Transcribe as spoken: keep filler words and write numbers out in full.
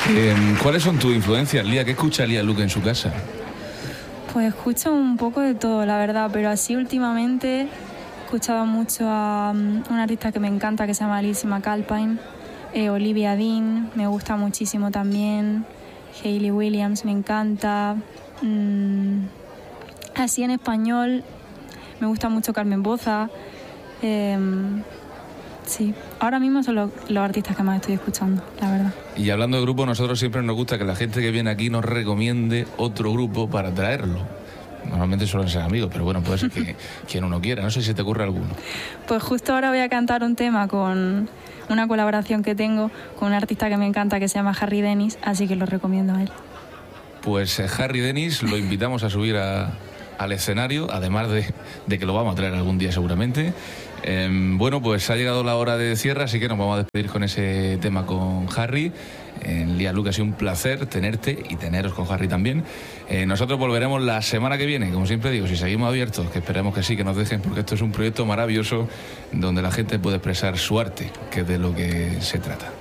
Eh, ¿Cuáles son tus influencias, Lía? ¿Qué escucha Lía Luque en su casa? Pues escucho un poco de todo, la verdad, pero así últimamente he escuchado mucho a um, una artista que me encanta que se llama Lizzie McAlpine, eh, Olivia Dean, me gusta muchísimo también, Hayley Williams me encanta, mm, así en español me gusta mucho Carmen Boza, eh, sí, ahora mismo son los, los artistas que más estoy escuchando, la verdad. Y hablando de grupo, nosotros siempre nos gusta que la gente que viene aquí nos recomiende otro grupo para traerlo. Normalmente suelen ser amigos, pero bueno, puede ser que quien uno quiera. No sé si te ocurre alguno. Pues justo ahora voy a cantar un tema con una colaboración que tengo con un artista que me encanta que se llama Harry Dennis, así que lo recomiendo a él. Pues eh, Harry Dennis lo invitamos a subir a, al escenario, además de, de que lo vamos a traer algún día seguramente. Eh, bueno, pues ha llegado la hora de cierre, así que nos vamos a despedir con ese tema con Harry. Eh, Lía Luque, ha sido un placer tenerte y teneros con Harry también. Eh, nosotros volveremos la semana que viene, como siempre digo, si seguimos abiertos, que esperemos que sí, que nos dejen, porque esto es un proyecto maravilloso donde la gente puede expresar su arte, que es de lo que se trata.